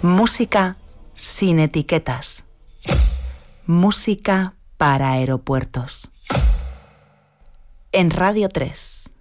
Música sin etiquetas. Música para aeropuertos. En Radio 3.